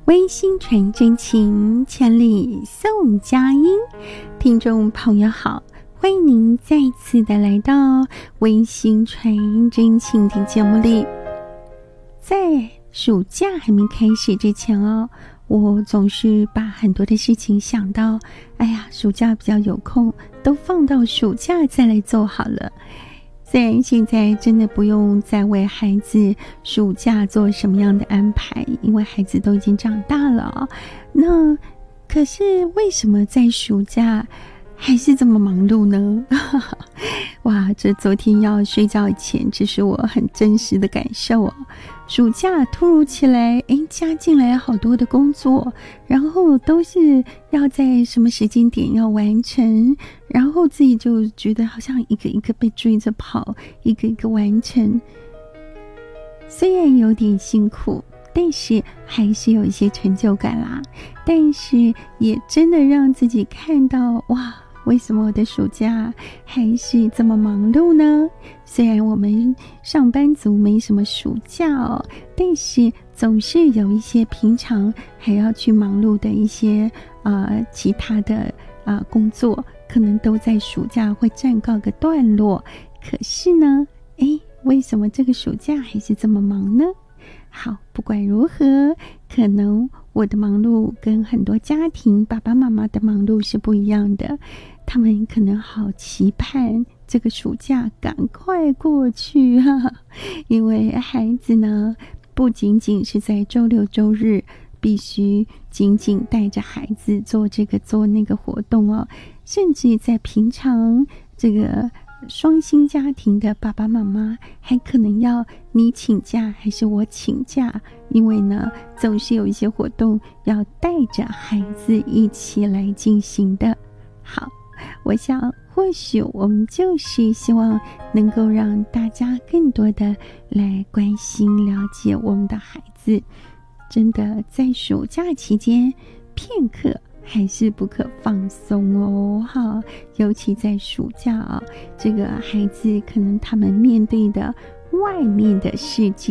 微心传真情，千里送佳音。听众朋友好，欢迎您再次的来到微心传真情的节目里。在暑假还没开始之前我总是把很多的事情想到，暑假比较有空，都放到暑假再来做好了。虽然现在真的不用再为孩子暑假做什么样的安排，因为孩子都已经长大了那可是为什么在暑假还是这么忙碌呢？哇，这昨天要睡觉以前，这是我很真实的感受暑假突如其来加进来好多的工作，然后都是要在什么时间点要完成，然后自己就觉得好像一个一个被追着跑，一个一个完成。虽然有点辛苦，但是还是有一些成就感啦，但是也真的让自己看到，哇，为什么我的暑假还是这么忙碌呢？虽然我们上班族没什么暑假但是总是有一些平常还要去忙碌的一些其他的工作，可能都在暑假会暂告个段落。可是呢，为什么这个暑假还是这么忙呢？好，不管如何，可能我的忙碌跟很多家庭爸爸妈妈的忙碌是不一样的，他们可能好期盼这个暑假赶快过去因为孩子呢，不仅仅是在周六周日必须紧紧带着孩子做这个做那个活动甚至在平常这个双薪家庭的爸爸妈妈还可能要你请假还是我请假，因为呢总是有一些活动要带着孩子一起来进行的。好，我想或许我们就是希望能够让大家更多的来关心了解我们的孩子，真的在暑假期间片刻还是不可放松尤其在暑假这个孩子可能他们面对的外面的世界